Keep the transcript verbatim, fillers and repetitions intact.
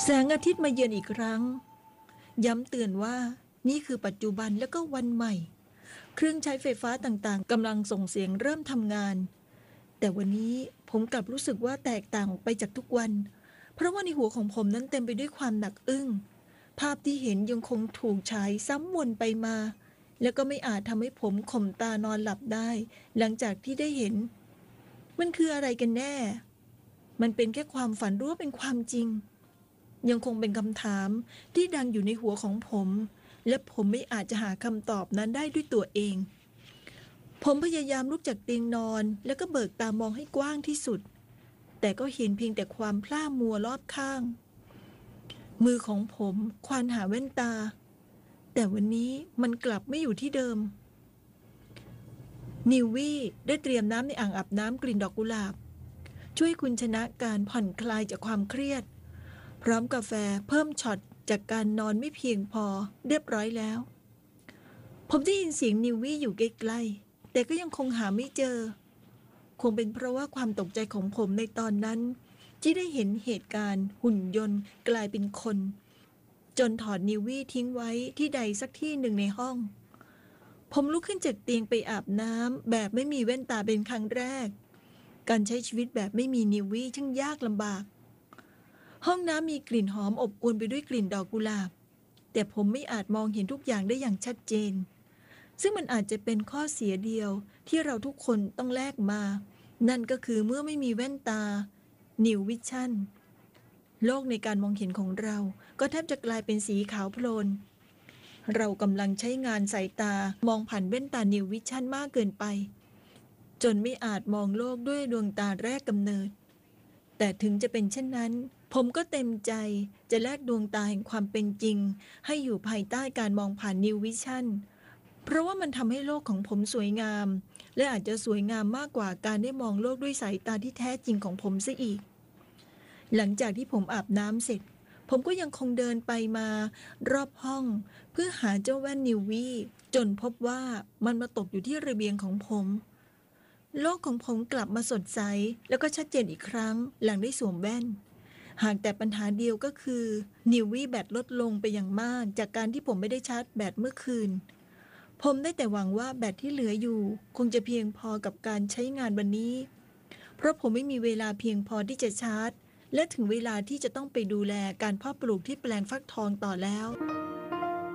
แสงอาทิตย์มาเยือนอีกครั้งย้ำเตือนว่านี่คือปัจจุบันแล้วก็วันใหม่เครื่องใช้ไฟฟ้าต่างๆกำลังส่งเสียงเริ่มทำงานแต่วันนี้ผมกลับรู้สึกว่าแตกต่างออกไปจากทุกวันเพราะว่าในหัวของผมนั้นเต็มไปด้วยความหนักอึ้งภาพที่เห็นยังคงถูกฉายซ้ำวนไปมาแล้วก็ไม่อาจทำให้ผมข่มตานอนหลับได้หลังจากที่ได้เห็นมันคืออะไรกันแน่มันเป็นแค่ความฝันหรือว่าเป็นความจริงยังคงเป็นคำถามที่ดังอยู่ในหัวของผมและผมไม่อาจจะหาคำตอบนั้นได้ด้วยตัวเองผมพยายามลุกจากเตียงนอนแล้วก็เบิกตามองให้กว้างที่สุดแต่ก็เห็นเพียงแต่ความพร่ามัวรอบข้างมือของผมควานหาแว่นตาแต่วันนี้มันกลับไม่อยู่ที่เดิมนิววี่ได้เตรียมน้ำในอ่างอาบน้ำกลิ่นดอกกุหลาบช่วยคุณชนะการผ่อนคลายจากความเครียดพร้อมกาแฟเพิ่มช็อตจากการนอนไม่เพียงพอเรียบร้อยแล้วผมได้ยินเสียงนิววี่อยู่ใกล้ๆแต่ก็ยังคงหาไม่เจอคงเป็นเพราะว่าความตกใจของผมในตอนนั้นที่ได้เห็นเหตุการณ์หุ่นยนต์กลายเป็นคนจนถอดนิววี่ทิ้งไว้ที่ใดสักที่หนึ่งในห้องผมลุกขึ้นจากเตียงไปอาบน้ำแบบไม่มีแว่นตาเป็นครั้งแรกการใช้ชีวิตแบบไม่มีนิววี่ช่างยากลำบากห้องน้ำมีกลิ่นหอมอบอวลไปด้วยกลิ่นดอกกุหลาบแต่ผมไม่อาจมองเห็นทุกอย่างได้อย่างชัดเจนซึ่งมันอาจจะเป็นข้อเสียเดียวที่เราทุกคนต้องแลกมานั่นก็คือเมื่อไม่มีแว่นตา New Vision โลกในการมองเห็นของเราก็แทบจะกลายเป็นสีขาวโพลนเรากำลังใช้งานสายตามองผ่านแว่นตา New Vision มากเกินไปจนไม่อาจมองโลกด้วยดวงตาแรกกำเนิดแต่ถึงจะเป็นเช่นนั้นผมก็เต็มใจจะแลกดวงตาแห่งความเป็นจริงให้อยู่ภายใต้การมองผ่าน New Vision เพราะว่ามันทำให้โลกของผมสวยงามและอาจจะสวยงามมากกว่าการได้มองโลกด้วยสายตาที่แท้จริงของผมซะอีกหลังจากที่ผมอาบน้ำเสร็จผมก็ยังคงเดินไปมารอบห้องเพื่อหาเจ้าแว่นนิววี่จนพบว่ามันมาตกอยู่ที่ระเบียงของผมโลกของผมกลับมาสดใสแล้วก็ชัดเจนอีกครั้งหลังได้สวมแว่นหากแต่ปัญหาเดียวก็คือนิววี่แบตลดลงไปอย่างมากจากการที่ผมไม่ได้ชาร์จแบตเมื่อคืนผมได้แต่หวังว่าแบตที่เหลืออยู่คงจะเพียงพอกับการใช้งานวันนี้เพราะผมไม่มีเวลาเพียงพอที่จะชาร์จและถึงเวลาที่จะต้องไปดูแลการเพาะปลูกที่แปลงฟักทองต่อแล้ว